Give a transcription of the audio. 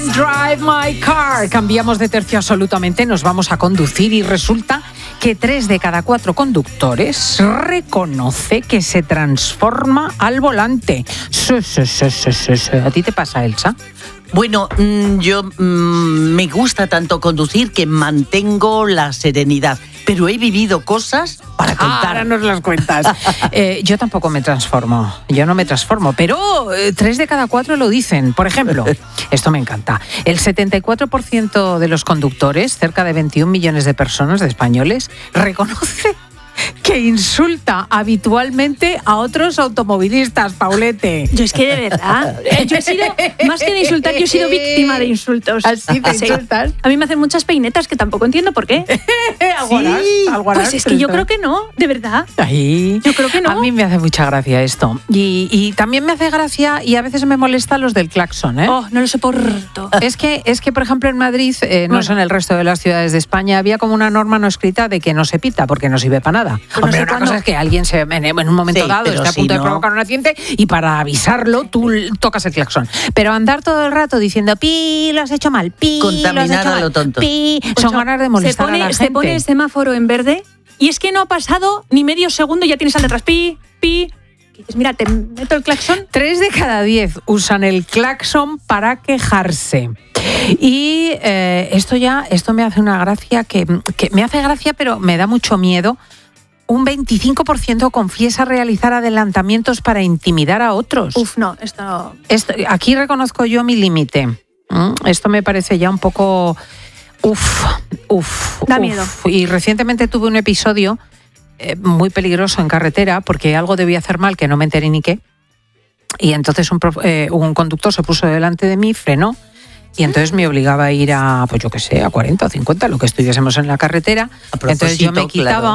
Drive My Car. Cambiamos de tercio absolutamente, nos vamos a conducir y resulta que 3 de cada 4 conductores reconoce que se transforma al volante. Sí. ¿A ti te pasa, Elsa? Bueno, yo me gusta tanto conducir que mantengo la serenidad, pero he vivido cosas para contar. Ahora nos las cuentas. Yo tampoco me transformo, yo no me transformo, pero 3 de cada 4 lo dicen. Por ejemplo, esto me encanta, el 74% de los conductores, cerca de 21 millones de personas, de españoles, reconoce que insulta habitualmente a otros automovilistas, Paulete. Yo es que de verdad, yo he sido, más que de insultar, yo he sido víctima de insultos. ¿Así te insultas? A mí me hacen muchas peinetas que tampoco entiendo por qué. Pues es que yo creo que no, de verdad. Ay, yo creo que no. A mí me hace mucha gracia esto. Y también me hace gracia y a veces me molesta los del claxon, ¿eh? Oh, no lo soporto. Es que, por ejemplo, en Madrid, no sé en el resto de las ciudades de España, había como una norma no escrita de que no se pita porque no sirve para nada. Pues Hombre, una cosa es que alguien en un momento dado está a punto de provocar un accidente y para avisarlo tú tocas el claxon. Pero andar todo el rato diciendo pi, lo has hecho mal, pi, contaminar a lo tonto. Pi, son ganas de molestar a la gente. Se pone el semáforo en verde y es que no ha pasado ni medio segundo y ya tienes al detrás pi. Dices, mira, te meto el claxon. 3 de cada 10 usan el claxon para quejarse. Y esto me hace una gracia que me hace gracia, pero me da mucho miedo. Un 25% confiesa realizar adelantamientos para intimidar a otros. Uf, no, esto... Aquí reconozco yo mi límite. Esto me parece ya un poco... Da miedo. Y recientemente tuve un episodio muy peligroso en carretera porque algo debía hacer mal que no me enteré ni qué. Y entonces un conductor se puso delante de mí, frenó. Y entonces me obligaba a ir a, pues yo qué sé, a 40 o 50, lo que estuviésemos en la carretera. Entonces yo me quitaba... Claro.